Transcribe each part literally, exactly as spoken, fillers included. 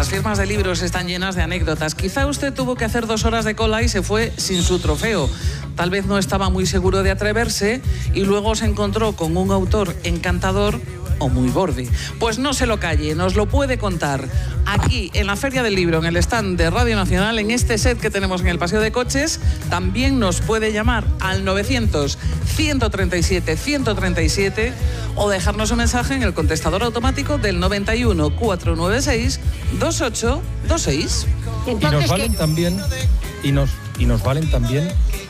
las firmas de libros están llenas de anécdotas. Quizá usted tuvo que hacer dos horas de cola y se fue sin su trofeo. Tal vez no estaba muy seguro de atreverse y luego se encontró con un autor encantador o muy borde. Pues no se lo calle, nos lo puede contar aquí en la Feria del Libro, en el stand de Radio Nacional, en este set que tenemos en el Paseo de Coches. También nos puede llamar al novecientos, ciento treinta y siete, ciento treinta y siete o dejarnos un mensaje en el contestador automático del noventa y uno, cuatrocientos noventa y seis, veintiocho veintiséis. Y nos valen también y nos y nos valen también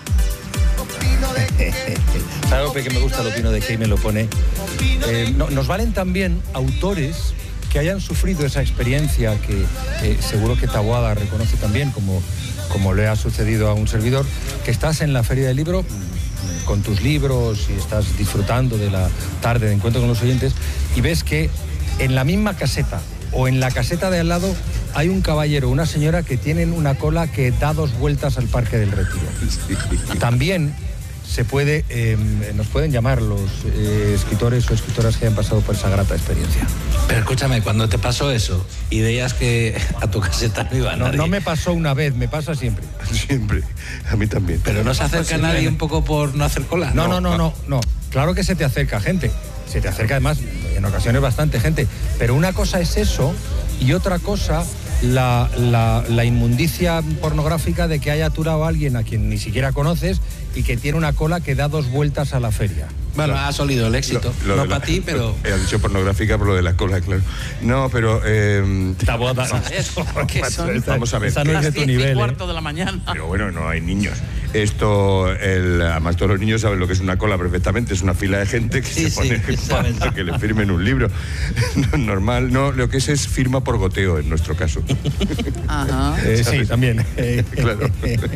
¿sabes que me gusta el opino de que y me lo pone? Eh, no, nos valen también autores que hayan sufrido esa experiencia que eh, seguro que Taboada reconoce también, como, como le ha sucedido a un servidor, que estás en la Feria del Libro con tus libros y estás disfrutando de la tarde de encuentro con los oyentes y ves que en la misma caseta o en la caseta de al lado hay un caballero o una señora que tienen una cola que da dos vueltas al Parque del Retiro. También se puede, eh, nos pueden llamar los eh, escritores o escritoras que hayan pasado por esa grata experiencia. Pero escúchame, cuando te pasó eso y veías que a tu caseta no iba no, nadie... No me pasó una vez, me pasa siempre. Siempre, a mí también. Pero no se acerca nadie un poco por no hacer cola. No, no, no, no, no. Claro que se te acerca gente. Se te acerca además, en ocasiones, bastante gente. Pero una cosa es eso y otra cosa... La, la, la inmundicia pornográfica de que haya aturado a alguien a quien ni siquiera conoces y que tiene una cola que da dos vueltas a la feria. Bueno, lo, has olido el éxito. Lo, lo no para ti, pero... He dicho pornográfica por lo de la cola, claro. No, pero... Eh... Taboada. Vamos a ver. Esa no es de tu nivel. Y cuarto de la mañana. Pero bueno, no hay niños. Esto, el, además todos los niños saben lo que es una cola perfectamente. Es una fila de gente que sí, se pone sí, para, para que le firmen un libro. No, normal, no, lo que es es firma por goteo en nuestro caso. Ajá. Eh, sí, también. Claro.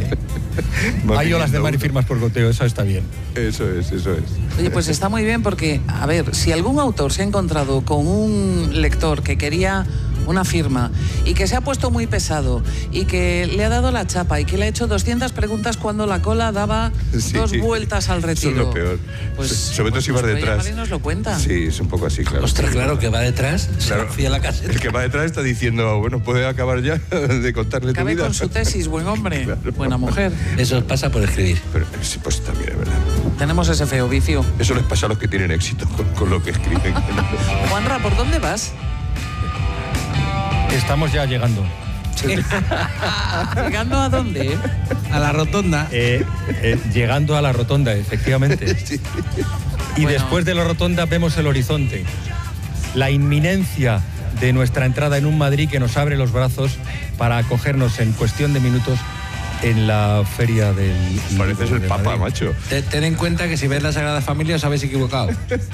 Hay olas de mar y firmas por goteo, eso está bien. Eso es, eso es. Oye, pues está muy bien porque, a ver, si algún autor se ha encontrado con un lector que quería una firma y que se ha puesto muy pesado y que le ha dado la chapa y que le ha hecho doscientas preguntas cuando la cola daba sí, dos vueltas al Retiro. Eso es lo peor. Pues, sobre todo si vas detrás. Y nos lo cuenta. Sí, es un poco así, claro. Ostras, claro, que va detrás, claro. Se a la caseta. El que va detrás está diciendo, bueno, puede acabar ya de contarle Acabe tu vida. Con su tesis, buen hombre, claro. Buena mujer. Eso pasa por escribir. Pero sí, pues también es verdad. Tenemos ese feo vicio. Eso les pasa a los que tienen éxito con, con lo que escriben. Juanra, ¿por dónde vas? Estamos ya llegando. ¿Llegando a dónde? A la rotonda. Eh, eh, llegando a la rotonda, efectivamente. Sí. Y bueno, después de la rotonda vemos el horizonte. La inminencia de nuestra entrada en un Madrid que nos abre los brazos para acogernos en cuestión de minutos en la feria del... Pareces el Papa, Madrid. macho. Ten en cuenta que si ves la Sagrada Familia os habéis equivocado.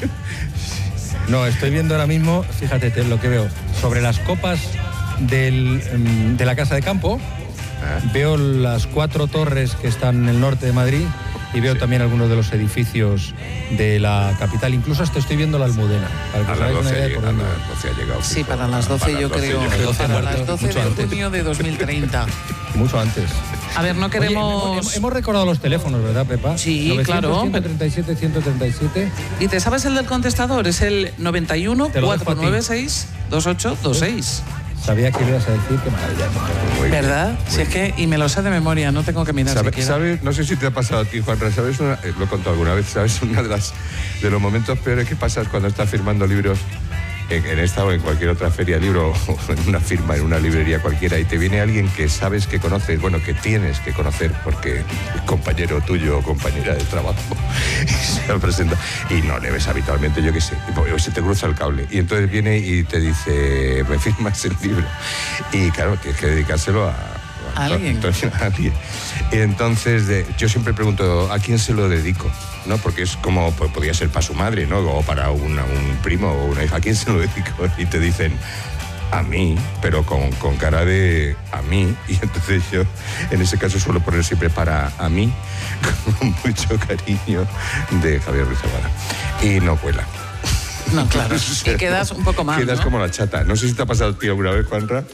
No, estoy viendo ahora mismo, fíjate te, lo que veo, sobre las copas del, de la Casa de Campo, ¿Ah? Veo las cuatro torres que están en el norte de Madrid y veo sí. también algunos de los edificios de la capital, incluso hasta estoy viendo la Almudena. Para que a, os las hagáis una idea llega, por a las doce ha llegado. Sí, para las doce para yo las doce creo, yo para muertos, las doce de antes. junio de dos mil treinta. Mucho antes. A ver, no queremos... Oye, hemos, hemos recordado los teléfonos, ¿verdad, Pepa? Sí, novecientos, claro. ciento treinta y siete, ciento treinta y siete. ¿Y te sabes el del contestador? Es el noventa y uno, cuatrocientos noventa y seis, veintiocho veintiséis. Sabía que ibas a decir, qué maravilla. Muy ¿verdad? Bien, si es que, y me lo sé de memoria, no tengo que mirar ¿Sabe, siquiera. ¿sabes? No sé si te ha pasado a ti, Juanra, ¿sabes? Una, eh, lo he contado alguna vez, ¿sabes? Una de las de los momentos peores que pasas cuando estás firmando libros en, en esta o en cualquier otra feria de libro o en una firma, en una librería cualquiera, y te viene alguien que sabes que conoces, bueno, que tienes que conocer porque es compañero tuyo o compañera de trabajo y se presenta y no le ves habitualmente, yo qué sé, o se te cruza el cable y entonces viene y te dice, me firmas el libro y claro, tienes que dedicárselo a ¿A alguien? A alguien. Y entonces de, yo siempre pregunto, ¿a quién se lo dedico? ¿No? Porque es como, pues, podría ser para su madre, ¿no? O para una, un primo o una hija. ¿A quién se lo dedico? Y te dicen, a mí, pero con, con cara de a mí. Y entonces yo, en ese caso, suelo poner siempre para a mí, con mucho cariño, de Javier Ruiz Zabala. Y no cuela. No, claro. Y quedas un poco mal, Quedas ¿no? como la chata. No sé si te ha pasado a ti alguna vez, Juanra.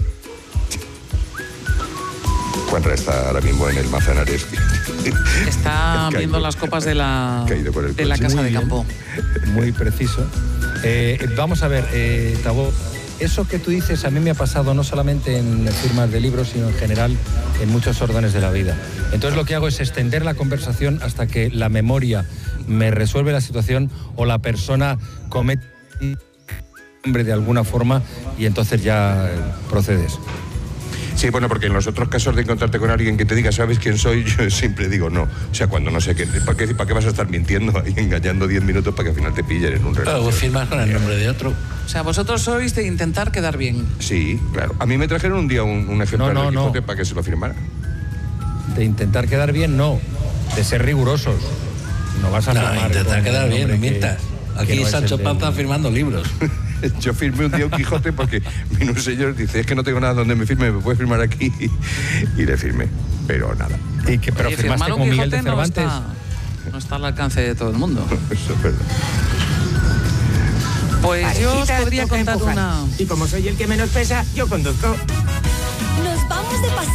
Juanra está ahora mismo en el Manzanares. Está viendo las copas de la, de la Casa de Campo. Muy preciso. Eh, vamos a ver, eh, Tabo, eso que tú dices a mí me ha pasado no solamente en firmas de libros, sino en general en muchos órdenes de la vida. Entonces lo que hago es extender la conversación hasta que la memoria me resuelve la situación o la persona comete hombre de alguna forma y entonces ya eh, procedes. Sí, bueno, porque en los otros casos de encontrarte con alguien que te diga, ¿sabes quién soy? Yo siempre digo no. O sea, cuando no sé qué, ¿para qué, para qué vas a estar mintiendo ahí, engañando diez minutos para que al final te pillen en un relato? Claro, vos firmas con el nombre de otro. O sea, vosotros sois de intentar quedar bien. Sí, claro. A mí me trajeron un día un, un ejemplar No, no, del Quijote no. para que se lo firmara. De intentar quedar bien, no. De ser rigurosos. No vas a No, firmar intentar con quedar un bien, no nombre que- mientas. que Aquí no es Sancho el del- Panza firmando libros. Yo firmé un día un Quijote porque vino un señor y dice, es que no tengo nada donde me firme, ¿me puedes firmar aquí? Y le firmé, pero nada. Y que, pero Oye, firmaste firmar un como Miguel de Quijote no Cervantes. está, no está al alcance de todo el mundo. Eso es verdad. Pues yo os Parejita, podría toca contar empujar. una... Y como soy el que menos pesa, yo conduzco.